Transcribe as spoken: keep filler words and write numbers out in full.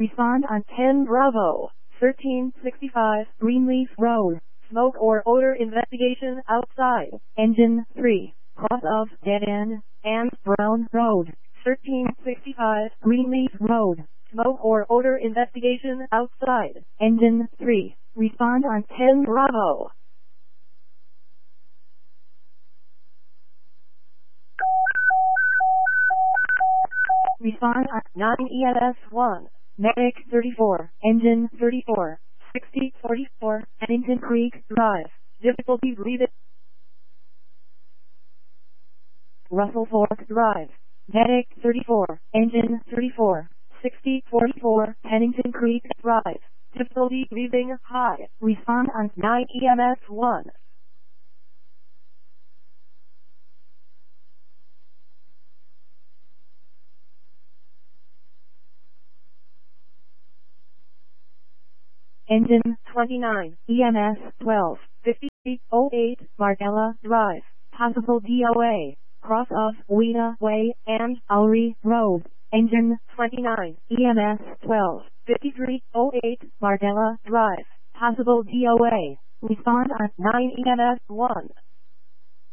Respond on ten Bravo, thirteen sixty-five Greenleaf Road. Smoke or odor investigation outside. Engine three, cross of Dead End and Brown Road, thirteen sixty-five Greenleaf Road. Smoke or odor investigation outside. Engine three, respond on ten Bravo. Respond on nine E M S one. Medic thirty-four, Engine thirty-four, sixty forty-four, Pennington Creek Drive. Difficulty breathing. Russell Fork Drive. Medic thirty-four, Engine thirty-four, sixty forty-four, Pennington Creek Drive. Difficulty breathing high. Respond on nine E M S one. Engine twenty-nine, E M S twelve, fifty oh eight, Mardella Drive. Possible D O A. Cross of Weena Way and Alry Road. Engine twenty-nine, E M S twelve, fifty-three oh eight, Mardella Drive. Possible D O A. Respond on nine E M S one.